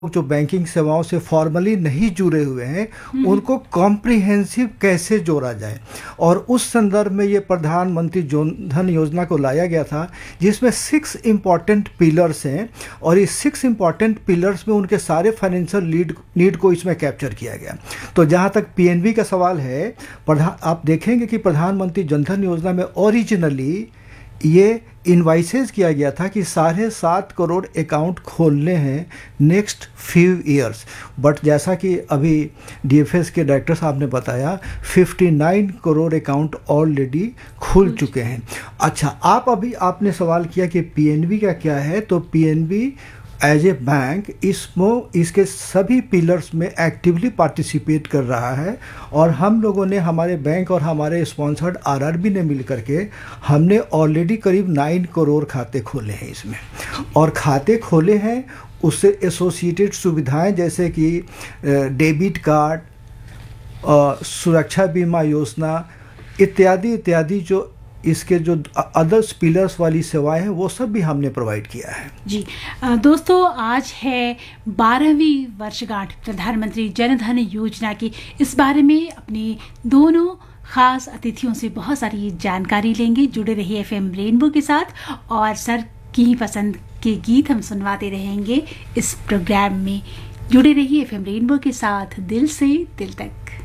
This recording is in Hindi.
जो बैंकिंग सेवाओं से फॉर्मली नहीं जुड़े हुए हैं उनको कॉम्प्रिहेंसिव कैसे जोड़ा जाए। और उस संदर्भ में ये प्रधानमंत्री जन धन योजना को लाया गया था, जिसमें 6 इम्पॉर्टेंट पिलर्स हैं और इस 6 इम्पॉर्टेंट पिलर्स में उनके सारे फाइनेंशियल नीड को इसमें कैप्चर किया गया। तो जहाँ तक पीएनबी का सवाल है, आप देखेंगे कि प्रधानमंत्री जन धन योजना में ओरिजिनली ये इनवाइसेस किया गया था कि 7.5 करोड़ अकाउंट खोलने हैं नेक्स्ट फ्यू ईयर्स, बट जैसा कि अभी डीएफएस के डायरेक्टर साहब ने बताया 59 करोड़ अकाउंट ऑलरेडी खुल चुके हैं। अच्छा, आपने सवाल किया कि पीएनबी का क्या है, तो पीएनबी एज ए बैंक इसके सभी पिलर्स में एक्टिवली पार्टिसिपेट कर रहा है और हम लोगों ने, हमारे बैंक और हमारे स्पॉन्सर्ड आरआरबी ने मिल करके हमने ऑलरेडी करीब 9 करोड़ खाते खोले हैं इसमें। और खाते खोले हैं, उससे एसोसिएटेड सुविधाएं जैसे कि डेबिट कार्ड, सुरक्षा बीमा योजना इत्यादि इत्यादि, जो इसके जो अदर्स पिलर्स वाली सेवाएं हैं वो सब भी हमने प्रोवाइड किया है। जी दोस्तों, आज है 12वीं वर्षगांठ प्रधानमंत्री जन धन योजना की। इस बारे में अपनी दोनों खास अतिथियों से बहुत सारी जानकारी लेंगे। जुड़े रहिए एफएम रेनबो के साथ और सर की पसंद के गीत हम सुनवाते रहेंगे इस प्रोग्राम में। जुड़े रहिए एफएम रेनबो के साथ, दिल से दिल तक।